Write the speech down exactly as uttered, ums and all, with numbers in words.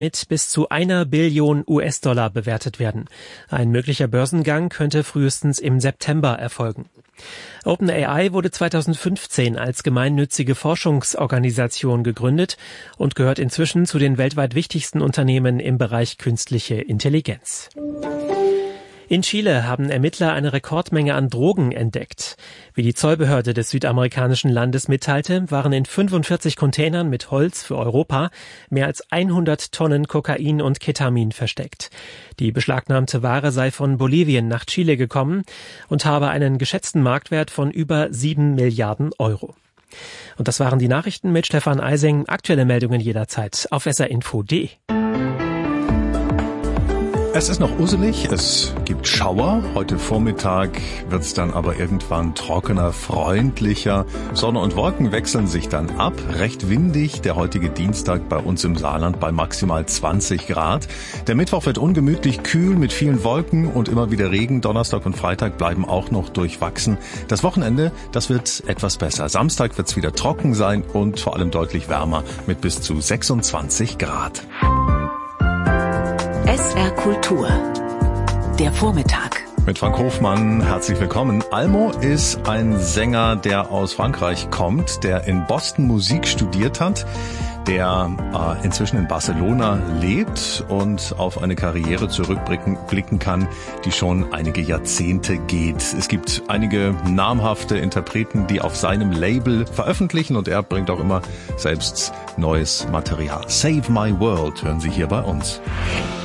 mit bis zu einer Billion U S-Dollar bewertet werden. Ein möglicher Börsengang könnte frühestens im September erfolgen. OpenAI wurde zweitausendfünfzehn als gemeinnützige Forschungsorganisation gegründet und gehört inzwischen zu den weltweit wichtigsten Unternehmen im Bereich künstliche Intelligenz. In Chile haben Ermittler eine Rekordmenge an Drogen entdeckt. Wie die Zollbehörde des südamerikanischen Landes mitteilte, waren in fünfundvierzig Containern mit Holz für Europa mehr als hundert Tonnen Kokain und Ketamin versteckt. Die beschlagnahmte Ware sei von Bolivien nach Chile gekommen und habe einen geschätzten Marktwert von über sieben Milliarden Euro. Und das waren die Nachrichten mit Stefan Eising. Aktuelle Meldungen jederzeit auf s r info punkt d e. Es ist noch uselig, es gibt Schauer. Heute Vormittag wird es dann aber irgendwann trockener, freundlicher. Sonne und Wolken wechseln sich dann ab. Recht windig, der heutige Dienstag bei uns im Saarland bei maximal zwanzig Grad. Der Mittwoch wird ungemütlich kühl mit vielen Wolken und immer wieder Regen. Donnerstag und Freitag bleiben auch noch durchwachsen. Das Wochenende, das wird etwas besser. Samstag wird es wieder trocken sein und vor allem deutlich wärmer mit bis zu sechsundzwanzig Grad. S R Kultur. Der Vormittag. Mit Frank Hofmann, herzlich willkommen. Almo ist ein Sänger, der aus Frankreich kommt, der in Boston Musik studiert hat, der äh, inzwischen in Barcelona lebt und auf eine Karriere zurückblicken blicken kann, die schon einige Jahrzehnte geht. Es gibt einige namhafte Interpreten, die auf seinem Label veröffentlichen und er bringt auch immer selbst neues Material. Save My World hören Sie hier bei uns.